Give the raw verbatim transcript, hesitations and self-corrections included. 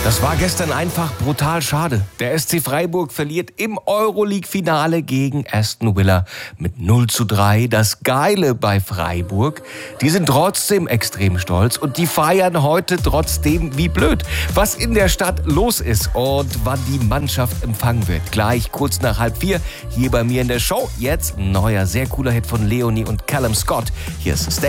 Das war gestern einfach brutal schade. Der S C Freiburg verliert im Euroleague-Finale gegen Aston Villa mit null zu drei. Das Geile bei Freiburg, die sind trotzdem extrem stolz und die feiern heute trotzdem wie blöd. Was in der Stadt los ist und wann die Mannschaft empfangen wird. Gleich kurz nach halb vier hier bei mir in der Show. Jetzt ein neuer, sehr cooler Hit von Leonie und Callum Scott. Hier ist Stay.